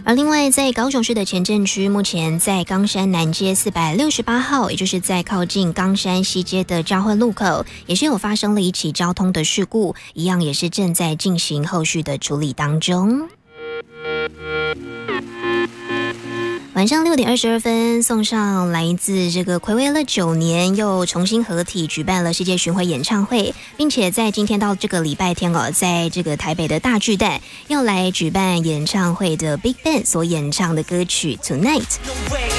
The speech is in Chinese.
而另外在高雄市的前镇区，目前在冈山南街468号，也就是在靠近冈山西街的交汇路口，也是有发生了一起交通的事故，一样也是正在进行后续的处理当中。晚上6点22分，送上来自这个睽违了9年又重新合体举办了世界巡回演唱会，并且在今天到这个礼拜天在这个台北的大巨蛋要来举办演唱会的 Big Bang 所演唱的歌曲 Tonight。